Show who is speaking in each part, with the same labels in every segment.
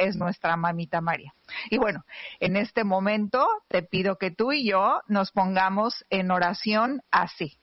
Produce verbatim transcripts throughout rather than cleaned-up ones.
Speaker 1: es nuestra mamita María. Y bueno, en este momento te pido que tú y yo nos pongamos en oración así.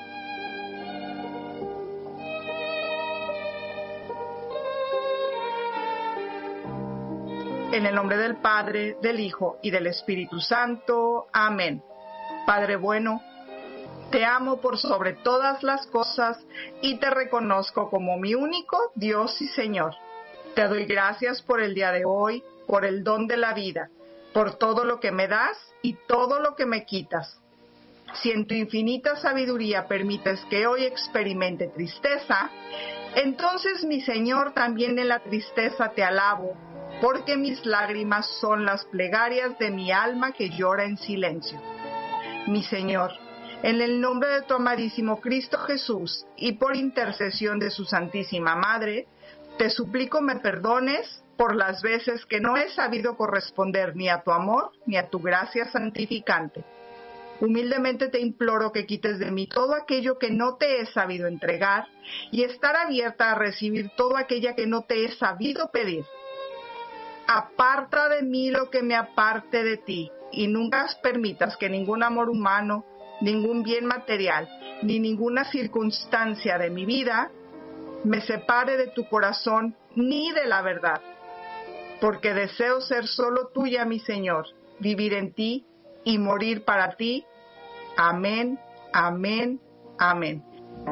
Speaker 2: En el nombre del Padre, del Hijo y del Espíritu Santo. Amén. Padre bueno, te amo por sobre todas las cosas y te reconozco como mi único Dios y Señor. Te doy gracias por el día de hoy, por el don de la vida, por todo lo que me das y todo lo que me quitas. Si en tu infinita sabiduría permites que hoy experimente tristeza, entonces, mi Señor, también en la tristeza te alabo, porque mis lágrimas son las plegarias de mi alma que llora en silencio. Mi Señor, en el nombre de tu amadísimo Cristo Jesús y por intercesión de su Santísima Madre, te suplico me perdones por las veces que no he sabido corresponder ni a tu amor ni a tu gracia santificante. Humildemente te imploro que quites de mí todo aquello que no te he sabido entregar y estar abierta a recibir todo aquello que no te he sabido pedir. Aparta de mí lo que me aparte de ti, y nunca permitas que ningún amor humano, ningún bien material, ni ninguna circunstancia de mi vida me separe de tu corazón ni de la verdad, porque deseo ser solo tuya, mi Señor, vivir en ti y morir para ti. Amén, amén, amén.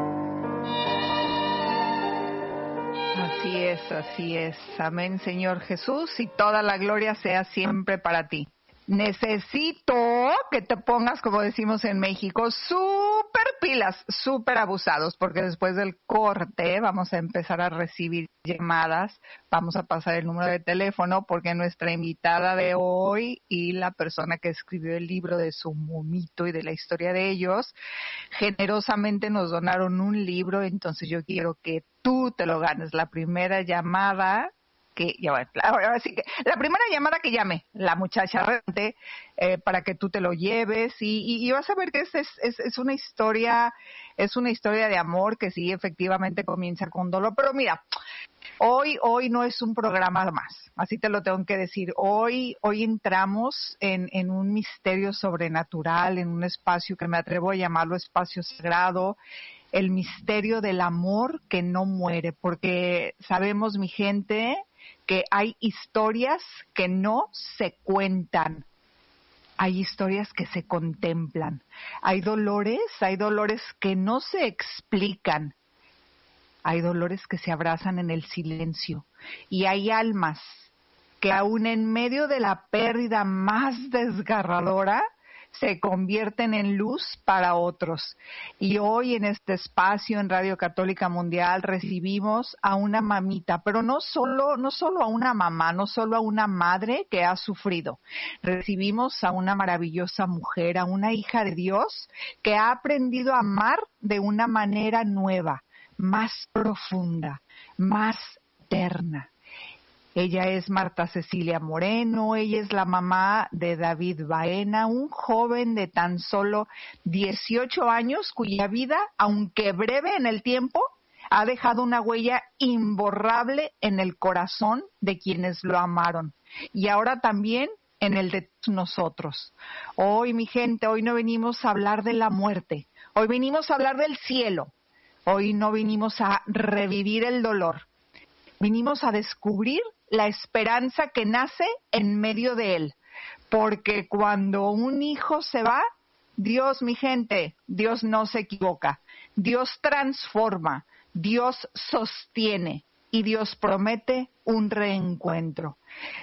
Speaker 1: Así es, así es. Amén, Señor Jesús, y toda la gloria sea siempre para ti. Necesito que te pongas, como decimos en México, súper pilas, súper abusados, porque después del corte vamos a empezar a recibir llamadas, vamos a pasar el número de teléfono, porque nuestra invitada de hoy y la persona que escribió el libro de su momito y de la historia de ellos, generosamente nos donaron un libro, entonces yo quiero que tú te lo ganes. La primera llamada que ya bueno, ahora sí que la primera llamada que llame la muchacha eh, para que tú te lo lleves y, y, y vas a ver que es, es, es una historia es una historia de amor que sí efectivamente comienza con dolor, pero mira, hoy hoy no es un programa más, así te lo tengo que decir. Hoy hoy entramos en, en un misterio sobrenatural, en un espacio que me atrevo a llamarlo espacio sagrado, el misterio del amor que no muere, porque sabemos, mi gente, que hay historias que no se cuentan, hay historias que se contemplan, hay dolores, hay dolores que no se explican, hay dolores que se abrazan en el silencio, y hay almas que aún en medio de la pérdida más desgarradora se convierten en luz para otros. Y hoy en este espacio en Radio Católica Mundial recibimos a una mamita, pero no solo, no solo a una mamá, no solo a una madre que ha sufrido. Recibimos a una maravillosa mujer, a una hija de Dios que ha aprendido a amar de una manera nueva, más profunda, más eterna. Ella es Marta Cecilia Moreno, ella es la mamá de David Baena, un joven de tan solo dieciocho años cuya vida, aunque breve en el tiempo, ha dejado una huella imborrable en el corazón de quienes lo amaron y ahora también en el de nosotros. Hoy, mi gente, hoy no venimos a hablar de la muerte, hoy venimos a hablar del cielo, hoy no vinimos a revivir el dolor, vinimos a descubrir la esperanza que nace en medio de él, porque cuando un hijo se va, Dios, mi gente, Dios no se equivoca, Dios transforma, Dios sostiene y Dios promete un reencuentro.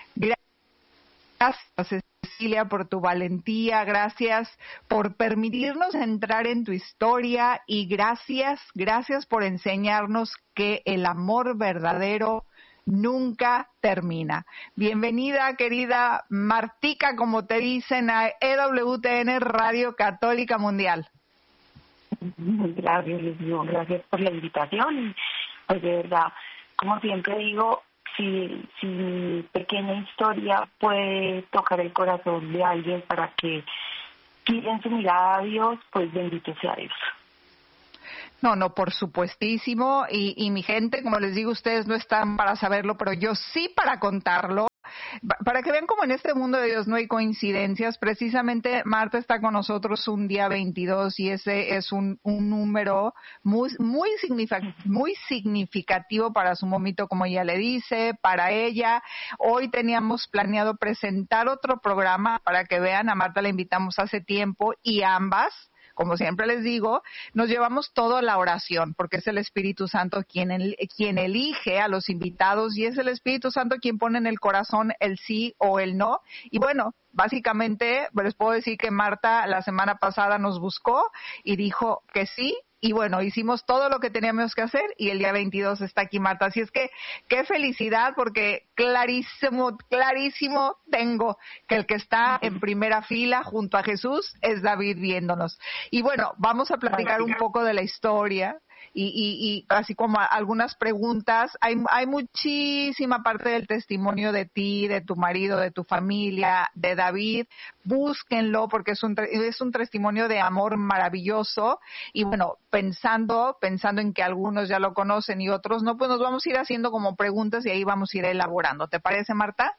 Speaker 1: Gracias, Cecilia, por tu valentía, gracias por permitirnos entrar en tu historia y gracias, gracias por enseñarnos que el amor verdadero nunca termina. Bienvenida, querida Martica, como te dicen, a E W T N Radio Católica Mundial.
Speaker 3: Gracias, les digo, gracias por la invitación. Pues de verdad, como siempre digo, si, si mi pequeña historia puede tocar el corazón de alguien para que giren su mirada a Dios, pues bendito sea Dios.
Speaker 1: No, no, por supuestísimo, y, y mi gente, como les digo, ustedes no están para saberlo, pero yo sí para contarlo. para que vean cómo en este mundo de Dios no hay coincidencias, precisamente Marta está con nosotros un día veintidós y ese es un, un número muy, muy, signific- muy significativo para su momito, como ella le dice, para ella. Hoy teníamos planeado presentar otro programa para que vean, a Marta la invitamos hace tiempo y ambas, como siempre les digo, nos llevamos todo a la oración, porque es el Espíritu Santo quien, el, quien elige a los invitados y es el Espíritu Santo quien pone en el corazón el sí o el no. Y bueno, básicamente les puedo decir que Marta la semana pasada nos buscó y dijo que sí. Y bueno, hicimos todo lo que teníamos que hacer y el día veintidós está aquí Marta. Así es que qué felicidad, porque clarísimo, clarísimo tengo que el que está en primera fila junto a Jesús es David viéndonos. Y bueno, vamos a platicar un poco de la historia. Y, y, y así como algunas preguntas, hay, hay muchísima parte del testimonio de ti, de tu marido, de tu familia, de David. Búsquenlo porque es un, es un testimonio de amor maravilloso. Y bueno, pensando, pensando en que algunos ya lo conocen y otros no, pues nos vamos a ir haciendo como preguntas y ahí vamos a ir elaborando. ¿Te parece, Marta?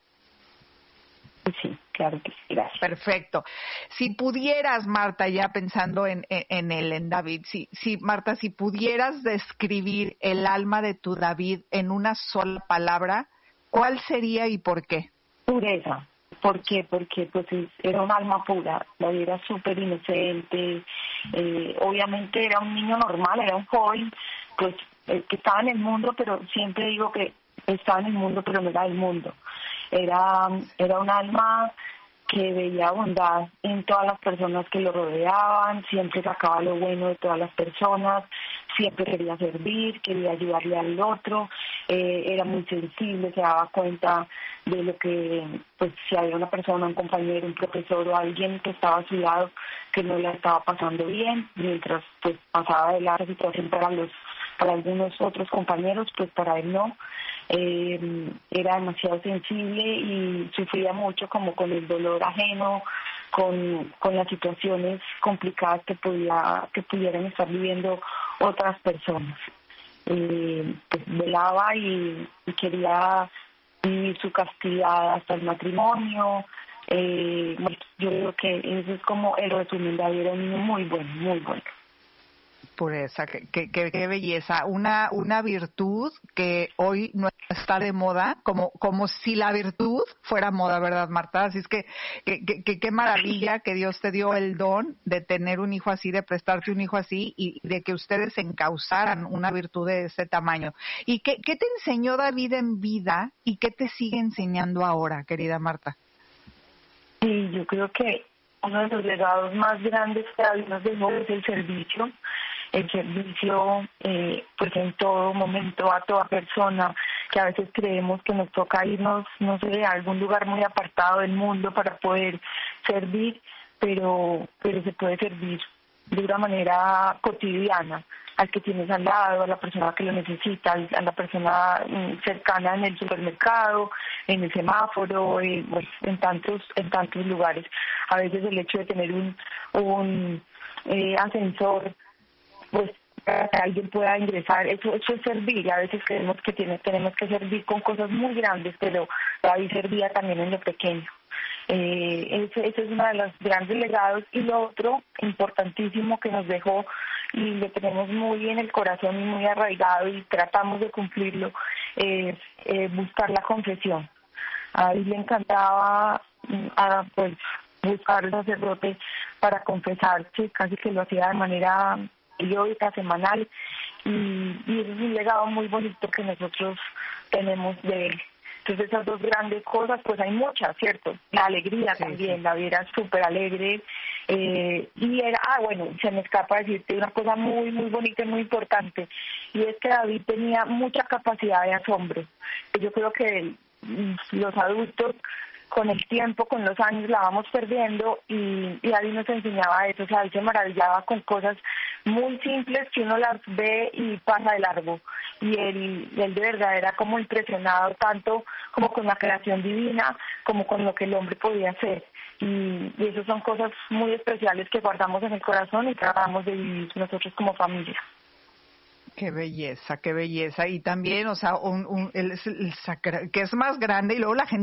Speaker 3: Sí, claro que sí, gracias.
Speaker 1: Perfecto. Si pudieras, Marta, ya pensando en, en, en él, en David, si, si, Marta, si pudieras describir el alma de tu David en una sola palabra, ¿cuál sería y por qué?
Speaker 3: Pureza. ¿Por qué? Porque pues era un alma pura, David era súper inocente, eh, obviamente era un niño normal, era un joven, pues eh, que estaba en el mundo, pero siempre digo que estaba en el mundo, pero no era del mundo. Era, era un alma que veía bondad en todas las personas que lo rodeaban, siempre sacaba lo bueno de todas las personas, siempre quería servir, quería ayudarle al otro, eh, era muy sensible, se daba cuenta de lo que, pues si había una persona, un compañero, un profesor o alguien que estaba a su lado que no la estaba pasando bien, mientras pues pasaba de la situación para los para algunos otros compañeros, pues para él no. Eh, era demasiado sensible y sufría mucho como con el dolor ajeno, con, con las situaciones complicadas que podía, que pudieran estar viviendo otras personas. Eh, pues velaba y, y quería vivir su castidad hasta el matrimonio. Eh, yo creo que eso es como el resumen de David, era un niño muy bueno, muy bueno.
Speaker 1: Pureza, qué, qué, qué belleza, una una virtud que hoy no está de moda, como como si la virtud fuera moda, ¿verdad, Marta? Así es que qué que, maravilla que Dios te dio el don de tener un hijo así, de prestarte un hijo así y de que ustedes encauzaran una virtud de ese tamaño. ¿Y qué, qué te enseñó David en vida y qué te sigue enseñando ahora, querida Marta?
Speaker 3: Sí, yo creo que uno de los legados más grandes que David nos dejó es el servicio. El servicio, eh, pues en todo momento, a toda persona, que a veces creemos que nos toca irnos, no sé, a algún lugar muy apartado del mundo para poder servir, pero, pero se puede servir de una manera cotidiana, al que tienes al lado, a la persona que lo necesita, a la persona cercana en el supermercado, en el semáforo, eh, pues, en tantos, en tantos lugares. A veces el hecho de tener un, un eh, ascensor, pues para que alguien pueda ingresar, eso, eso es servir, y a veces creemos que tiene, tenemos que servir con cosas muy grandes, pero David servía también en lo pequeño. Eh, ese, ese es uno de los grandes legados, y lo otro importantísimo que nos dejó y lo tenemos muy en el corazón y muy arraigado y tratamos de cumplirlo, es eh, buscar la confesión. A David le encantaba a, pues, buscar el sacerdote para confesarse, casi que lo hacía de manera periódica, semanal, y, y es un legado muy bonito que nosotros tenemos de él. Entonces esas dos grandes cosas, pues hay muchas, ¿cierto? La alegría sí, también, sí. La vida era súper alegre, eh, y era, ah bueno, se me escapa decirte una cosa muy, muy bonita y muy importante, y es que David tenía mucha capacidad de asombro. Yo creo que los adultos con el tiempo, con los años, la vamos perdiendo, y, y David nos enseñaba eso. O sea, él se maravillaba con cosas muy simples que uno las ve y pasa de largo, y él, él de verdad era como impresionado tanto como con la creación divina como con lo que el hombre podía hacer, y, y esas son cosas muy especiales que guardamos en el corazón y tratamos de vivir nosotros como familia.
Speaker 1: Qué belleza, qué belleza. Y también, o sea, un, un, el, el sacra, que es más grande, y luego la gente no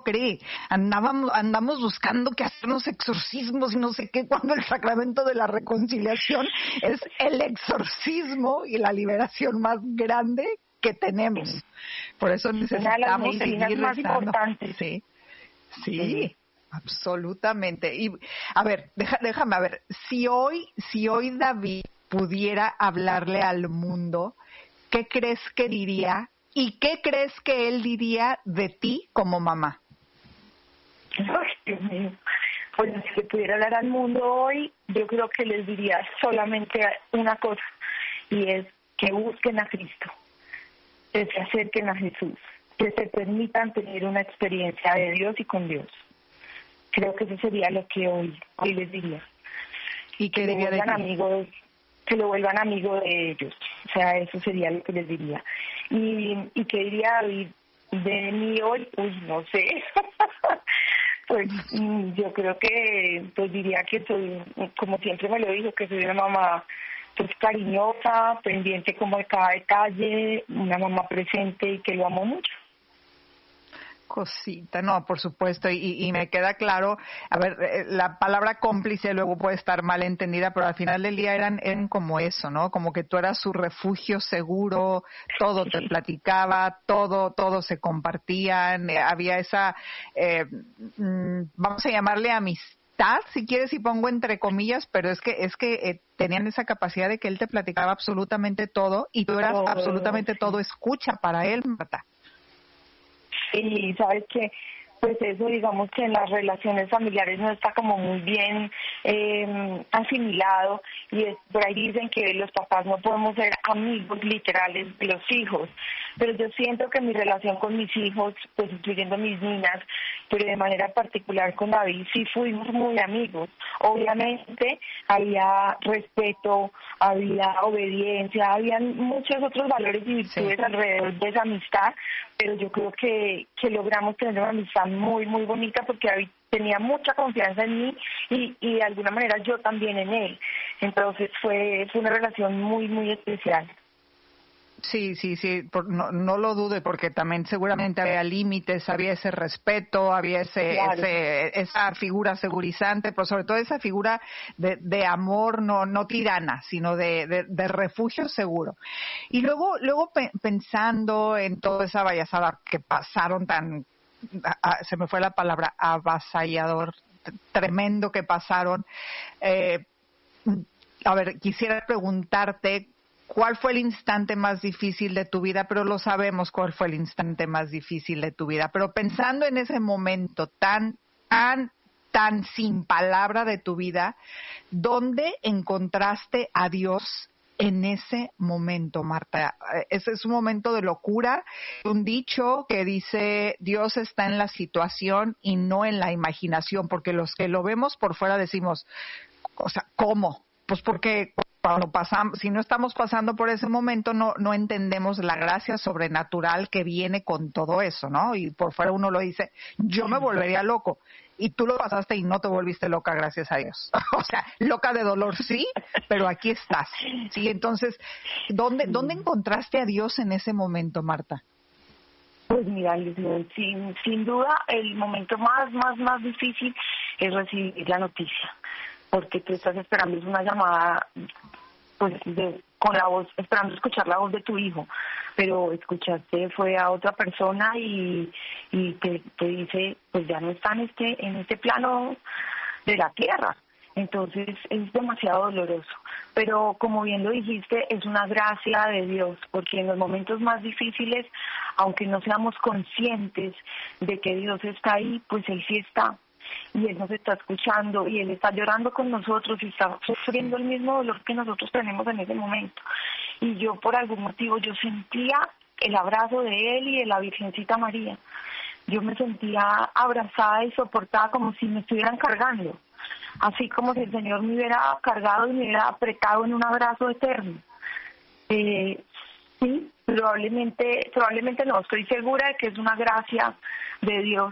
Speaker 1: cree. Andábamos, andamos buscando que hacernos exorcismos y no sé qué, cuando el sacramento de la reconciliación es el exorcismo y la liberación más grande que tenemos. Por eso necesitamos seguir
Speaker 3: más
Speaker 1: rezando.
Speaker 3: Sí,
Speaker 1: sí, sí, absolutamente. Y a ver, deja, déjame a ver, si hoy, si hoy David pudiera hablarle al mundo, ¿qué crees que diría? ¿Y qué crees que él diría de ti como mamá?
Speaker 3: Ay, Dios mío. Bueno, si le pudiera hablar al mundo hoy, yo creo que les diría solamente una cosa, y es que busquen a Cristo, que se acerquen a Jesús, que se permitan tener una experiencia de Dios y con Dios. Creo que eso sería lo que hoy, hoy les diría.
Speaker 1: ¿Y qué diría de ti?
Speaker 3: Amigos, que lo vuelvan amigo de ellos. O sea, eso sería lo que les diría. Y, y qué diría David de mí hoy, pues no sé. Pues yo creo que pues diría que soy, como siempre me lo dijo, que soy una mamá pues cariñosa, pendiente como de cada detalle, una mamá presente y que lo amo mucho.
Speaker 1: Cosita, no, por supuesto, y, y me queda claro, a ver, la palabra cómplice luego puede estar mal entendida, pero al final del día eran, eran como eso, ¿no? Como que tú eras su refugio seguro, todo te platicaba, todo, todo se compartían, había esa, eh, vamos a llamarle amistad, si quieres, y pongo entre comillas, pero es que es que eh, tenían esa capacidad de que él te platicaba absolutamente todo y tú eras oh, absolutamente sí. todo escucha para él, Marta.
Speaker 3: Y sabes que pues eso, digamos que en las relaciones familiares no está como muy bien eh, asimilado, y es, por ahí dicen que los papás no podemos ser amigos literales de los hijos, pero yo siento que mi relación con mis hijos, pues incluyendo mis niñas, pero de manera particular con David, sí fuimos muy amigos. Obviamente había respeto, había obediencia, había muchos otros valores y virtudes sí. alrededor de esa amistad, pero yo creo que, que logramos tener una amistad muy, muy bonita porque David tenía mucha confianza en mí y, y de alguna manera yo también en él. Entonces fue, fue una relación muy, muy especial.
Speaker 1: Sí, sí, sí, por, no, no lo dude, porque también seguramente había límites, había ese respeto, había ese, claro. ese esa figura segurizante, pero sobre todo esa figura de, de amor no no tirana, sino de, de, de refugio seguro. Y luego luego pe- pensando en toda esa vallazada que pasaron tan, a, se me fue la palabra, avasallador, t- tremendo que pasaron, eh, a ver, quisiera preguntarte, ¿cuál fue el instante más difícil de tu vida? Pero lo sabemos cuál fue el instante más difícil de tu vida. Pero pensando en ese momento tan, tan, tan sin palabra de tu vida, ¿dónde encontraste a Dios en ese momento, Marta? Ese es un momento de locura, un dicho que dice Dios está en la situación y no en la imaginación, porque los que lo vemos por fuera decimos, o sea, ¿cómo? Pues porque cuando pasamos, si no estamos pasando por ese momento, no no entendemos la gracia sobrenatural que viene con todo eso, ¿no? Y por fuera uno lo dice, yo me volvería loco. Y tú lo pasaste y no te volviste loca, gracias a Dios. O sea, loca de dolor sí, pero aquí estás. Sí, entonces, ¿dónde dónde encontraste a Dios en ese momento, Marta?
Speaker 3: Pues mira, sin, sin duda, el momento más, más, más difícil es recibir la noticia. Porque tú estás esperando una llamada, pues, de, con la voz, esperando escuchar la voz de tu hijo, pero escuchaste fue a otra persona y, y te, te dice, pues ya no está en este, en este plano de la tierra. Entonces es demasiado doloroso. Pero como bien lo dijiste, es una gracia de Dios, porque en los momentos más difíciles, aunque no seamos conscientes de que Dios está ahí, pues Él sí está. Y Él nos está escuchando y Él está llorando con nosotros y está sufriendo el mismo dolor que nosotros tenemos en ese momento. Y yo por algún motivo yo sentía el abrazo de Él y de la Virgencita María. Yo me sentía abrazada y soportada como si me estuvieran cargando, así como si el Señor me hubiera cargado y me hubiera apretado en un abrazo eterno. Eh, sí, probablemente, probablemente no, estoy segura de que es una gracia de Dios.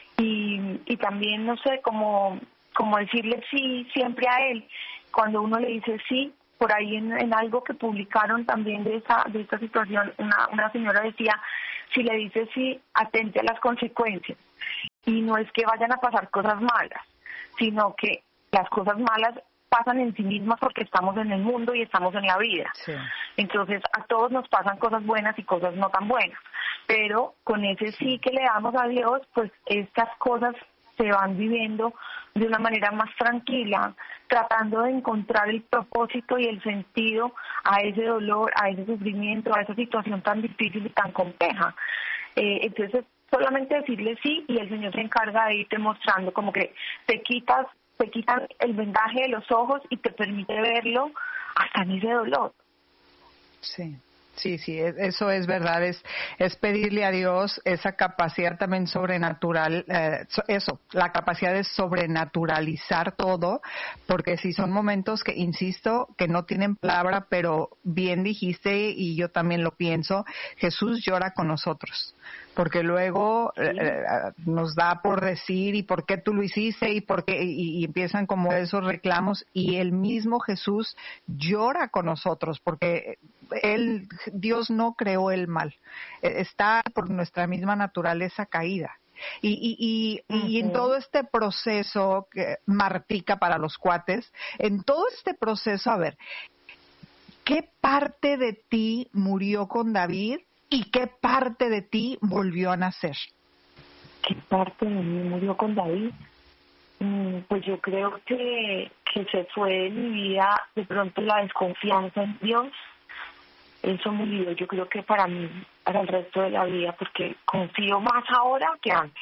Speaker 3: Y, y también, no sé, como, como decirle sí siempre a Él. Cuando uno le dice sí, por ahí en, en algo que publicaron también de esa de esta situación, una, una señora decía, si le dice sí, atente a las consecuencias. y no es que vayan a pasar cosas malas, sino que las cosas malas pasan en sí mismas porque estamos en el mundo y estamos en la vida.
Speaker 1: Sí.
Speaker 3: Entonces a todos nos pasan cosas buenas y cosas no tan buenas, pero con ese sí que le damos a Dios, pues estas cosas se van viviendo de una manera más tranquila, tratando de encontrar el propósito y el sentido a ese dolor, a ese sufrimiento, a esa situación tan difícil y tan compleja. Eh, entonces, solamente decirle sí y el Señor se encarga de irte mostrando, como que te quitas, te quitan el vendaje de los ojos y te permite verlo hasta en ese dolor.
Speaker 1: Sí. Sí, sí, eso es verdad, es, es pedirle a Dios esa capacidad también sobrenatural, eh, eso, la capacidad de sobrenaturalizar todo, porque si son momentos que, insisto, que no tienen palabra, pero bien dijiste y yo también lo pienso, Jesús llora con nosotros. Porque luego sí. eh, nos da por decir y por qué tú lo hiciste y por qué, y, y empiezan como esos reclamos, y el mismo Jesús llora con nosotros porque él, Dios no creó el mal, está por nuestra misma naturaleza caída. Y, y, y, uh-huh. y en todo este proceso que Martica para los cuates, en todo este proceso, a ver, ¿qué parte de ti murió con David y qué parte de ti volvió a nacer?
Speaker 3: ¿Qué parte de mí murió con David? Mm, pues yo creo que, que se fue de mi vida de pronto la desconfianza en Dios. Eso murió, yo creo que para mí, para el resto de la vida, porque confío más ahora que antes.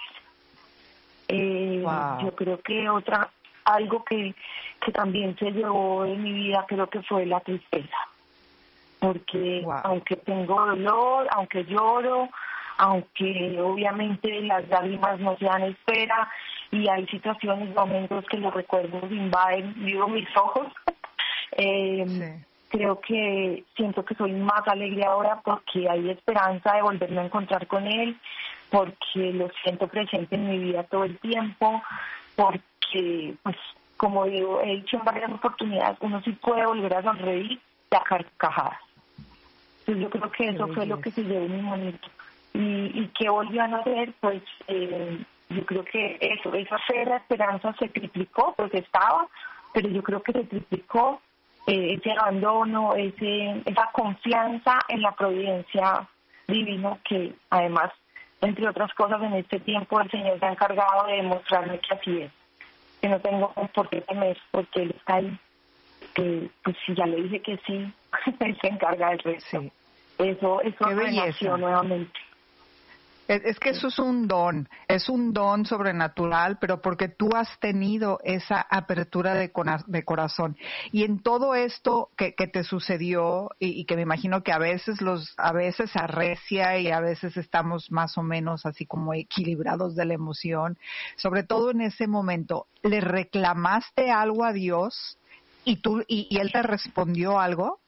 Speaker 3: Eh, wow. Yo creo que otra, algo que, que también se llevó de mi vida, creo que fue la tristeza. Porque wow. aunque tengo dolor, aunque lloro, aunque obviamente las lágrimas no se dan espera y hay situaciones, momentos que los recuerdos invaden, digo, mis ojos, eh, sí. creo que siento que soy más alegre ahora porque hay esperanza de volverme a encontrar con él, porque lo siento presente en mi vida todo el tiempo, porque, pues, como digo, he dicho en varias oportunidades, uno sí puede volver a sonreír y a carcajadas. Entonces yo creo que eso fue lo que se llevó en mi momento. Y, y que volvió a nacer, pues eh, yo creo que eso, esa fe, la esperanza se triplicó, pues estaba, pero yo creo que se triplicó eh, ese abandono, ese esa confianza en la providencia divina que además, entre otras cosas, en este tiempo el Señor se ha encargado de demostrarme que así es, que no tengo por qué temer, porque Él está ahí. Que, pues si ya le dije que sí, Él se encarga del resto. Sí. Eso, eso renació nuevamente.
Speaker 1: Es, es que eso es un don, es un don sobrenatural, pero porque tú has tenido esa apertura de, cona, de corazón. Y en todo esto que, que te sucedió, y, y que me imagino que a veces los, a veces arrecia y a veces estamos más o menos así como equilibrados de la emoción, sobre todo en ese momento, ¿le reclamaste algo a Dios y tú y, y Él te respondió algo?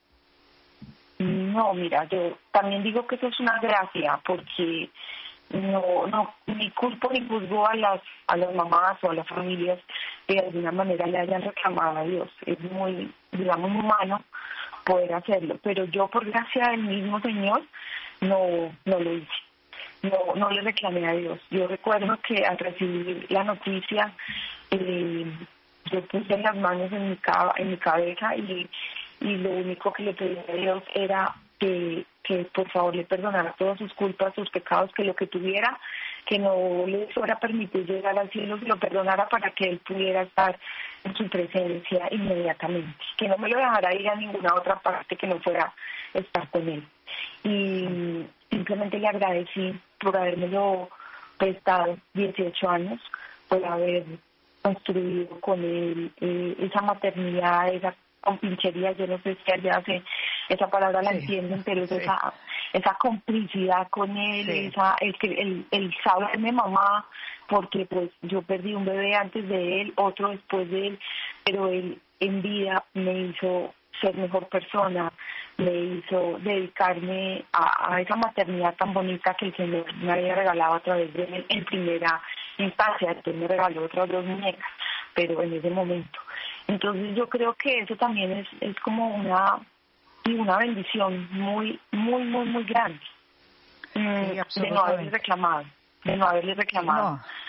Speaker 3: No, mira, yo también digo que eso es una gracia, porque no, no, ni culpo ni juzgo a las, a las mamás o a las familias que de alguna manera le hayan reclamado a Dios. Es muy, digamos, humano poder hacerlo, pero yo por gracia del mismo Señor no, no lo hice. No, no le reclamé a Dios. Yo recuerdo que al recibir la noticia, eh, yo puse las manos en mi, cab- en mi cabeza y y lo único que le pedí a Dios era que, que por favor le perdonara todas sus culpas, sus pecados, que lo que tuviera, que no le fuera a permitir llegar al cielo, que lo perdonara para que Él pudiera estar en su presencia inmediatamente, que no me lo dejara ir a ninguna otra parte que no fuera estar con Él. Y simplemente le agradecí por habérmelo prestado dieciocho años, por haber construido con Él eh, esa maternidad, esa con pinchería, yo no sé si allá hace esa palabra la sí, entienden, pero es sí. esa esa complicidad con él, sí. esa el, el, el saberme mamá, porque pues yo perdí un bebé antes de él, otro después de él, pero él en vida me hizo ser mejor persona, me hizo dedicarme a, a esa maternidad tan bonita que el Señor me había regalado a través de él en primera instancia. Después me regaló otras dos muñecas, pero en ese momento. Entonces yo creo que eso también es, es como una una bendición muy, muy, muy, muy grande sí, de no haberle reclamado, de no haberle reclamado.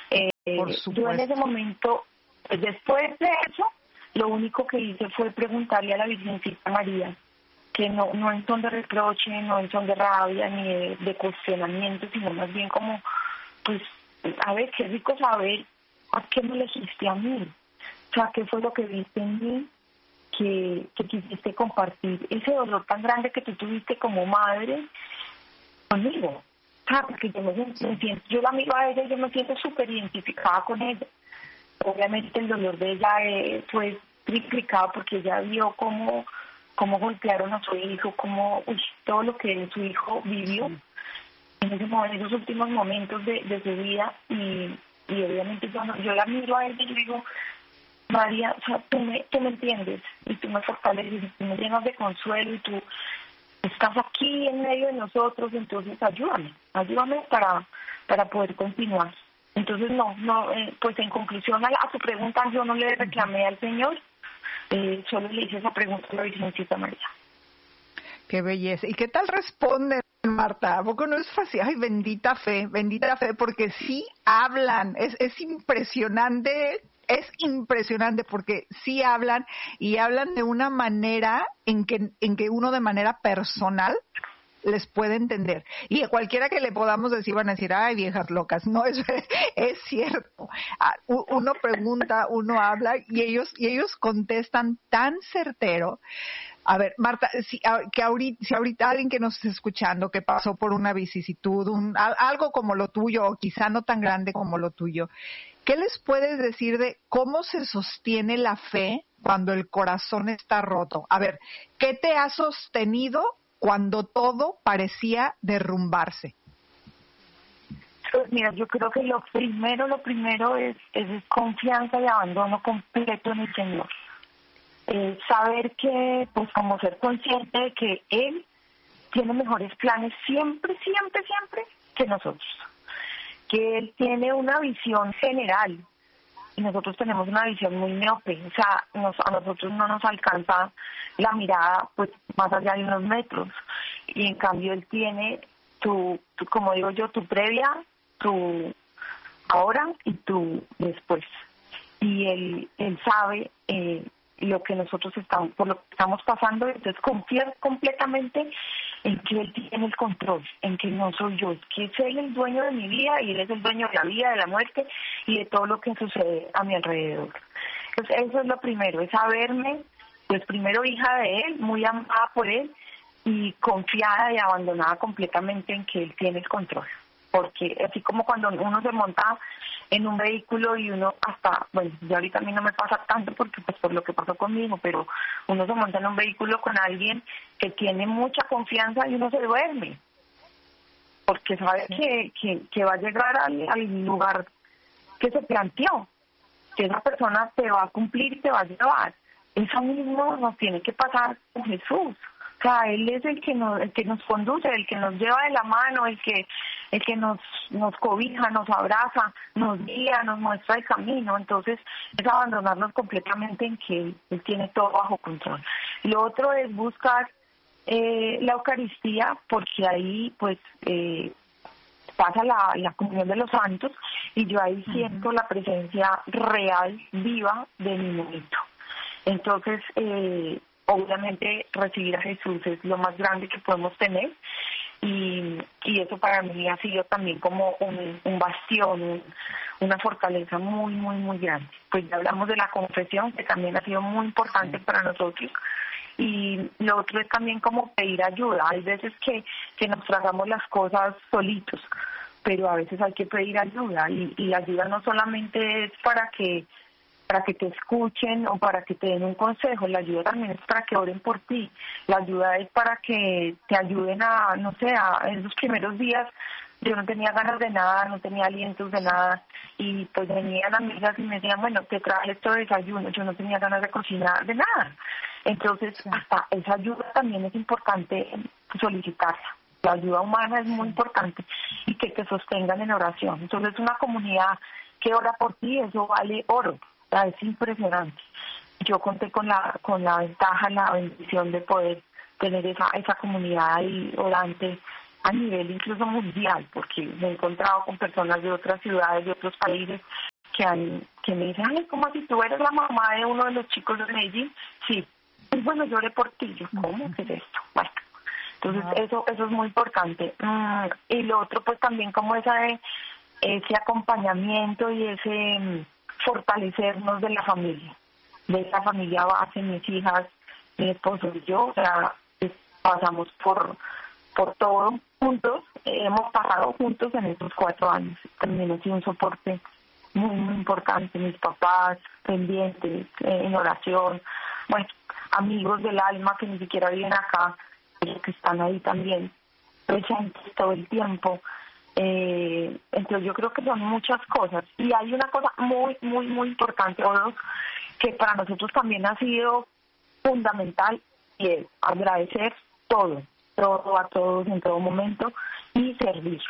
Speaker 3: Eh, yo en ese momento, pues después de eso, lo único que hice fue preguntarle a la Virgencita María, que no, no en son de reproche, no en son de rabia ni de, de cuestionamiento, sino más bien como, pues, a ver, qué rico saber a qué me elegiste a mí, o sea, qué fue lo que viste en mí, que, que quisiste compartir ese dolor tan grande que tú tuviste como madre conmigo, o sea, porque yo me siento, yo la miro a ella y yo me siento súper identificada con ella. Obviamente el dolor de ella eh, fue triplicado porque ella vio cómo, cómo golpearon a su hijo, cómo uy, todo lo que su hijo vivió en, ese, en esos últimos momentos de, de su vida y, y obviamente yo, yo la miro a ella y digo, María, o sea, tú me, tú me entiendes y tú me fortaleces y tú me llenas de consuelo y tú estás aquí en medio de nosotros, entonces ayúdame, ayúdame para, para poder continuar. Entonces, no, no, eh, pues en conclusión a, la, a su pregunta, yo no le reclamé al Señor, eh, solo le hice esa pregunta a la Virgencita María.
Speaker 1: Qué belleza. ¿Y qué tal responden, Marta? ¿A poco no es fácil? Ay, bendita fe, bendita fe, porque sí hablan, es, es impresionante, es impresionante porque sí hablan y hablan de una manera en que, en que uno de manera personal les puede entender. Y a cualquiera que le podamos decir van a decir, ay, viejas locas. No, es, es cierto. Uno pregunta, uno habla y ellos, y ellos contestan tan certero. A ver, Marta, si, que ahorita, si ahorita alguien que nos esté escuchando que pasó por una vicisitud, un, algo como lo tuyo o quizá no tan grande como lo tuyo, ¿qué les puedes decir de cómo se sostiene la fe cuando el corazón está roto? A ver, ¿qué te ha sostenido cuando todo parecía derrumbarse?
Speaker 3: Pues mira, yo creo que lo primero, lo primero es, es confianza y abandono completo en el Señor. Eh, saber que, pues como ser consciente de que Él tiene mejores planes siempre, siempre, siempre que nosotros. Que Él tiene una visión general y nosotros tenemos una visión muy miope, o sea, nos, a nosotros no nos alcanza la mirada pues más allá de unos metros y en cambio Él tiene tu, tu como digo yo, tu previa, tu ahora y tu después y Él, él sabe eh, lo que nosotros estamos, por lo que estamos pasando, entonces confiar completamente en que Él tiene el control, en que no soy yo, que es Él el dueño de mi vida y Él es el dueño de la vida, de la muerte y de todo lo que sucede a mi alrededor. Entonces eso es lo primero, es saberme, pues primero hija de Él, muy amada por Él y confiada y abandonada completamente en que Él tiene el control. Porque así como cuando uno se monta en un vehículo y uno hasta, bueno, ya ahorita a mí no me pasa tanto porque pues por lo que pasó conmigo, pero uno se monta en un vehículo con alguien que tiene mucha confianza y uno se duerme, porque sabe sí. que, que, que va a llegar al, al lugar que se planteó, que esa persona te va a cumplir y te va a llevar. Eso mismo nos tiene que pasar con Jesús. O sea, Él es el que nos, el que nos conduce, el que nos lleva de la mano, el que, el que nos, nos cobija, nos abraza, nos guía, nos muestra el camino. Entonces, es abandonarnos completamente en que Él, él tiene todo bajo control. Lo otro es buscar eh, la Eucaristía, porque ahí, pues, eh, pasa la, la comunión de los santos y yo ahí siento la presencia real, viva de mi monito. Entonces, eh, obviamente recibir a Jesús es lo más grande que podemos tener y, y eso para mí ha sido también como un, un bastión, un, una fortaleza muy, muy, muy grande. Pues ya hablamos de la confesión, que también ha sido muy importante sí. para nosotros. Y lo otro es también como pedir ayuda. Hay veces que, que nos tragamos las cosas solitos, pero a veces hay que pedir ayuda y, y la ayuda no solamente es para que para que te escuchen o para que te den un consejo, la ayuda también es para que oren por ti, la ayuda es para que te ayuden a, no sé, a, en esos primeros días yo no tenía ganas de nada, no tenía alientos de nada y pues venían amigas y me decían, bueno, te traje esto de desayuno, yo no tenía ganas de cocinar, de nada. Entonces, hasta esa ayuda también es importante solicitarla. La ayuda humana es muy importante y que te sostengan en oración. Entonces, una comunidad que ora por ti, eso vale oro. Es impresionante. Yo conté con la con la ventaja, la bendición de poder tener esa esa comunidad ahí orante a nivel incluso mundial, porque me he encontrado con personas de otras ciudades, de otros países, que han, que me dicen, ay, ¿cómo si tú eres la mamá de uno de los chicos de Medellín? Sí, pues bueno, lloré por ti. Yo, ¿cómo que es esto? Bueno, entonces wow. eso eso es muy importante. Mm, y lo otro, pues también como esa de, ese acompañamiento y ese um, fortalecernos de la familia, de esa familia base, mis hijas, mi esposo y yo, o sea, pasamos por por todo juntos, eh, hemos pasado juntos en estos cuatro años. También ha sido un soporte muy, muy importante, mis papás pendientes, eh, en oración, bueno, amigos del alma que ni siquiera viven acá, pero que están ahí también presentes todo el tiempo. Eh, entonces yo creo que son muchas cosas. Y hay una cosa muy, muy, muy importante, o dos, que para nosotros también ha sido fundamental, y es agradecer todo, todo a todos en todo momento y servir.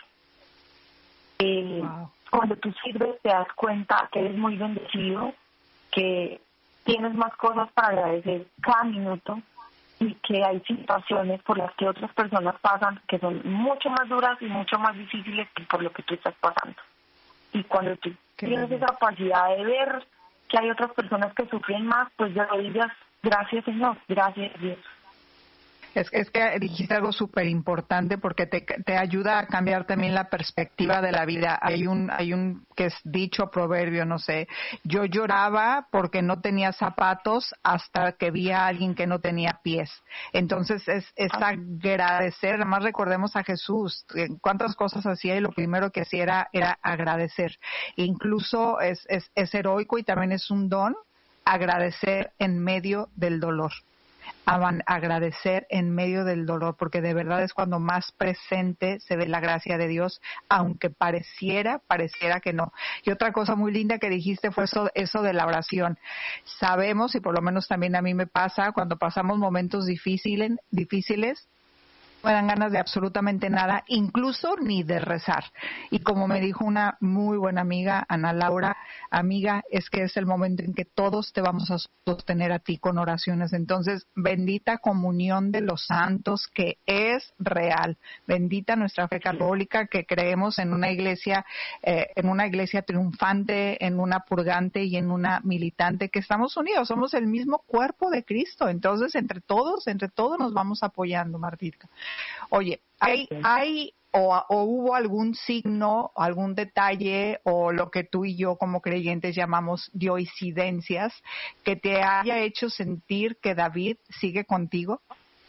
Speaker 3: Eh, wow. Cuando tú sirves te das cuenta que eres muy bendecido, que tienes más cosas para agradecer cada minuto y que hay situaciones por las que otras personas pasan que son mucho más duras y mucho más difíciles que por lo que tú estás pasando. Y cuando tú Qué tienes bien. esa capacidad de ver que hay otras personas que sufren más, pues de rodillas, gracias Señor, gracias Dios.
Speaker 1: Es, es que dijiste algo súper importante porque te, te ayuda a cambiar también la perspectiva de la vida. Hay un, hay un que es dicho proverbio, no sé, yo lloraba porque no tenía zapatos hasta que vi a alguien que no tenía pies. Entonces es, es agradecer, además recordemos a Jesús, cuántas cosas hacía y lo primero que hacía era, era agradecer. E incluso es, es, es heroico y también es un don agradecer en medio del dolor. Agradecer en medio del dolor, porque de verdad es cuando más presente se ve la gracia de Dios, aunque pareciera, pareciera que no. Y otra cosa muy linda que dijiste fue eso, eso de la oración. Sabemos, y por lo menos también a mí me pasa, cuando pasamos momentos difíciles, difíciles, no me dan ganas de absolutamente nada, incluso ni de rezar. Y como me dijo una muy buena amiga, Ana Laura, amiga, es que es el momento en que todos te vamos a sostener a ti con oraciones. Entonces, bendita comunión de los santos que es real. Bendita nuestra fe católica, que creemos en una iglesia, eh, en una iglesia triunfante, en una purgante y en una militante, que estamos unidos, somos el mismo cuerpo de Cristo. Entonces, entre todos, entre todos nos vamos apoyando, Martita. Oye, ¿hay, hay o, o hubo algún signo, algún detalle o lo que tú y yo como creyentes llamamos dioincidencias que te haya hecho sentir que David sigue contigo?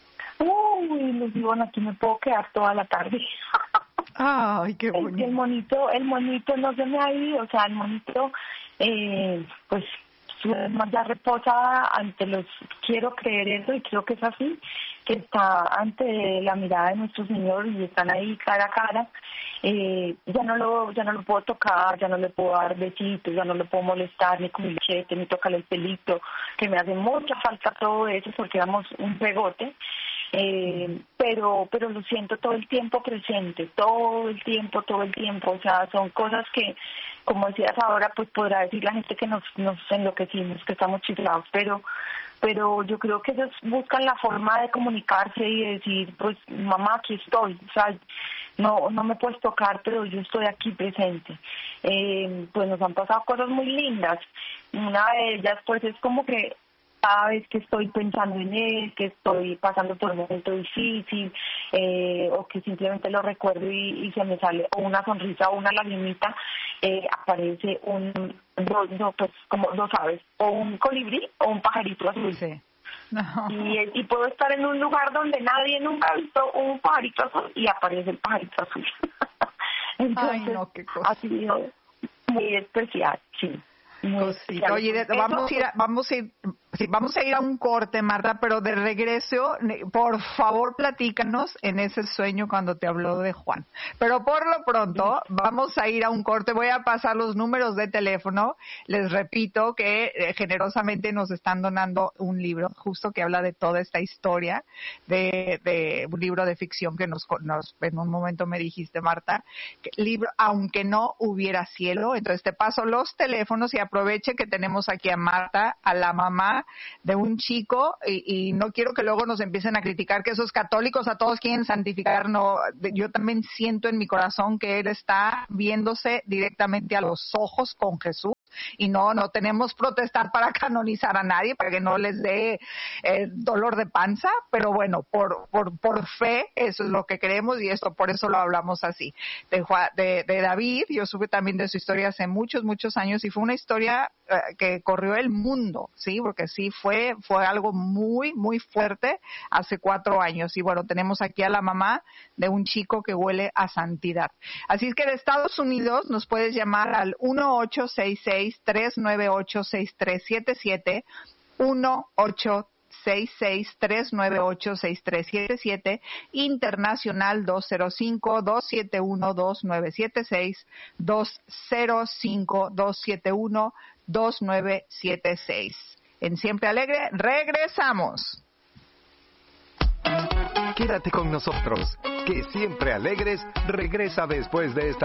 Speaker 3: Uy, les digo, aquí me puedo quedar toda la tarde.
Speaker 1: Ay, qué bonito.
Speaker 3: El, el monito, el monito no se me ha ido, o sea, el monito, eh, pues, su alma ya reposa ante los, quiero creer eso y creo que es así, que está ante la mirada de nuestro Señor y están ahí cara a cara. Eh, ya no lo ya no lo puedo tocar, ya no le puedo dar besitos, ya no lo puedo molestar ni con mi chete, ni tocarle el pelito, que me hace mucha falta todo eso porque éramos un pegote. Eh, pero pero lo siento todo el tiempo presente, todo el tiempo, todo el tiempo, o sea, son cosas que, como decías ahora, pues podrá decir la gente que nos, nos enloquecimos, que estamos chiflados, pero pero yo creo que ellos buscan la forma de comunicarse y de decir, pues mamá, aquí estoy, o sea, no no me puedes tocar, pero yo estoy aquí presente. Eh, pues nos han pasado cosas muy lindas, una de ellas pues es como que cada vez que estoy pensando en él, que estoy pasando por un momento difícil, eh, o que simplemente lo recuerdo y, y se me sale o una sonrisa o una lagrimita, eh, aparece un, no, no, pues como no sabes, o un colibrí o un pajarito azul.
Speaker 1: Sí. No.
Speaker 3: Y, y puedo estar en un lugar donde nadie nunca ha visto un pajarito azul y aparece el pajarito azul. Entonces,
Speaker 1: ay, no, qué cosa.
Speaker 3: Ha sido muy especial, sí.
Speaker 1: Cosita. Oye, vamos a ir, a, vamos a ir, sí, vamos a ir a un corte, Marta, pero de regreso, por favor, platícanos en ese sueño cuando te habló de Juan. Pero por lo pronto, vamos a ir a un corte. Voy a pasar los números de teléfono. Les repito que eh, generosamente nos están donando un libro justo que habla de toda esta historia de, de un libro de ficción que nos, nos en un momento me dijiste, Marta, que libro Aunque no hubiera cielo. Entonces te paso los teléfonos y aproveche que tenemos aquí a Marta, a la mamá historia de un chico y, y no quiero que luego nos empiecen a criticar que esos católicos a todos quieren santificar. No, yo también siento en mi corazón que él está viéndose directamente a los ojos con Jesús. Y no, no tenemos protestar para canonizar a nadie, para que no les dé eh, dolor de panza, pero bueno, por, por, por fe, eso es lo que queremos y esto, por eso lo hablamos así. De, de, de David, yo supe también de su historia hace muchos, muchos años y fue una historia eh, que corrió el mundo, ¿sí? Porque sí fue, fue algo muy, muy fuerte hace cuatro años. Y bueno, tenemos aquí a la mamá de un chico que huele a santidad. Así es que de Estados Unidos nos puedes llamar al uno ocho seis seis tres nueve ocho seis tres siete siete, uno ocho seis seis tres nueve ocho seis tres siete siete, internacional dos cero cinco dos siete uno dos nueve siete seis, dos cero cinco dos siete uno dos nueve siete seis. En Siempre Alegre regresamos.
Speaker 4: Quédate con nosotros, que Siempre Alegres regresa después de esta